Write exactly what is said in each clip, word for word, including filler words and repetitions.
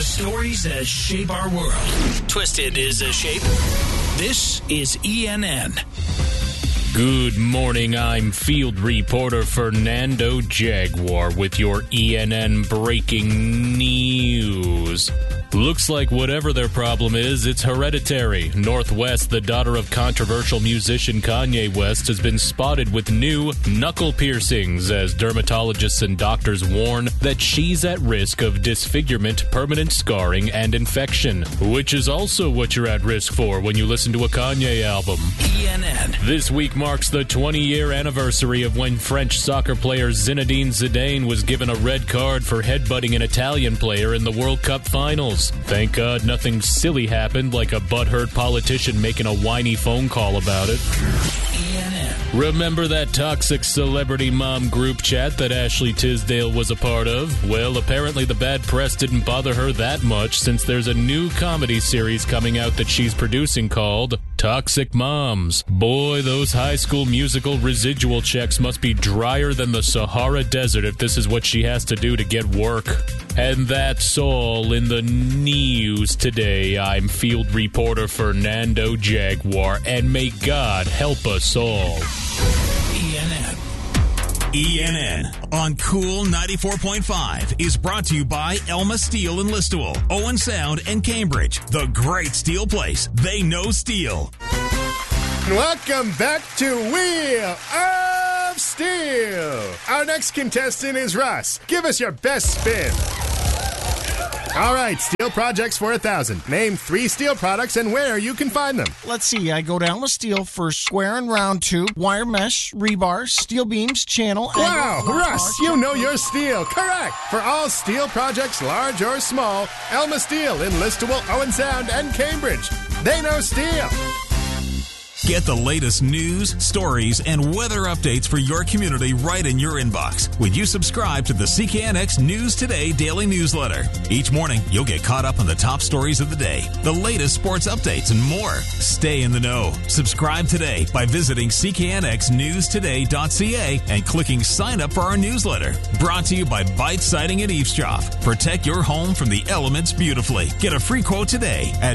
The stories that shape our world. Twisted is a shape. This is E N N. Good morning, I'm field reporter Fernando Jaguar with your E N N breaking news. Looks like whatever their problem is, it's hereditary. North West, the daughter of controversial musician Kanye West, has been spotted with new knuckle piercings as dermatologists and doctors warn that she's at risk of disfigurement, permanent scarring, and infection, which is also what you're at risk for when you listen to a Kanye album. E N N. This week marks the twenty-year anniversary of when French soccer player Zinedine Zidane was given a red card for headbutting an Italian player in the World Cup finals. Thank God nothing silly happened, like a butthurt politician making a whiny phone call about it. E N N. Remember that toxic celebrity mom group chat that Ashley Tisdale was a part of? Well, apparently the bad press didn't bother her that much, since there's a new comedy series coming out that she's producing called Toxic Moms. Boy, those high school musical residual checks must be drier than the Sahara Desert if this is what she has to do to get work. And that's all in the news today. I'm field reporter Fernando Jaguar, and may God help us all. E N N. E N N on Cool ninety-four point five is brought to you by Elma Steel in Listowel, Owen Sound, and Cambridge. The great steel place. They know steel. Welcome back to Wheel of Steel. Our next contestant is Russ. Give us your best spin. All right, steel projects for a thousand. Name three steel products and where you can find them. Let's see. I go down with steel for square and round tube, wire mesh, rebar, steel beams, channel. Wow, and Russ, you know your steel. Correct. For all steel projects, large or small, Elma Steel in Listowel, Owen Sound, and Cambridge. They know steel. Get the latest news, stories, and weather updates for your community right in your inbox when you subscribe to the C K N X News Today daily newsletter. Each morning, you'll get caught up on the top stories of the day, the latest sports updates, and more. Stay in the know. Subscribe today by visiting c k n x news today dot c a and clicking sign up for our newsletter. Brought to you by Bite Siding and Eavesdrop. Protect your home from the elements beautifully. Get a free quote today at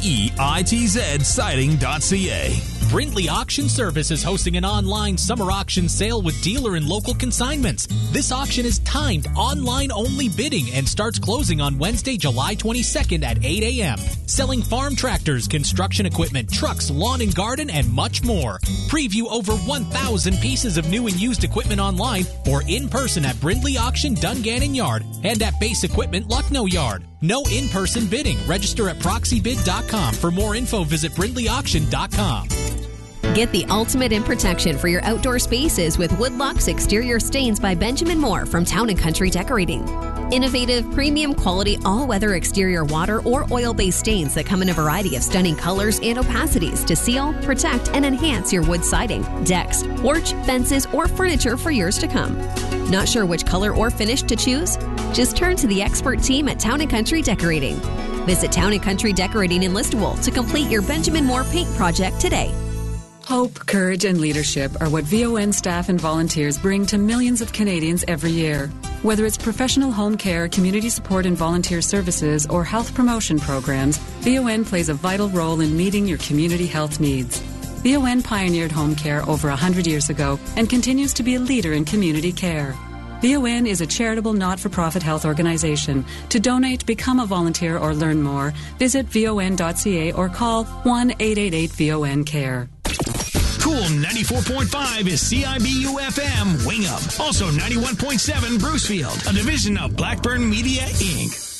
bitz siding dot c a. Brindley Auction Service is hosting an online summer auction sale with dealer and local consignments. This auction is timed online-only bidding and starts closing on Wednesday, July twenty-second at eight a.m. Selling farm tractors, construction equipment, trucks, lawn and garden, and much more. Preview over one thousand pieces of new and used equipment online or in person at Brindley Auction, Dungannon Yard, and at Base Equipment, Lucknow Yard. No in-person bidding. Register at proxy bid dot com. For more info, visit brindley auction dot com. Get the ultimate in protection for your outdoor spaces with Woodlock's Exterior Stains by Benjamin Moore from Town and Country Decorating. Innovative, premium quality, all-weather exterior water or oil-based stains that come in a variety of stunning colors and opacities to seal, protect, and enhance your wood siding, decks, porch, fences, or furniture for years to come. Not sure which color or finish to choose? Just turn to the expert team at Town and Country Decorating. Visit Town and Country Decorating in Listowel to complete your Benjamin Moore paint project today. Hope, courage, and leadership are what V O N staff and volunteers bring to millions of Canadians every year. Whether it's professional home care, community support and volunteer services, or health promotion programs, V O N plays a vital role in meeting your community health needs. V O N pioneered home care over one hundred years ago and continues to be a leader in community care. V O N is a charitable not-for-profit health organization. To donate, become a volunteer, or learn more, visit v o n dot c a or call one eight eight eight V O N care. Cool ninety-four point five is C I B U F M Wing Up. Also ninety-one point seven Brucefield, a division of Blackburn Media, Incorporated.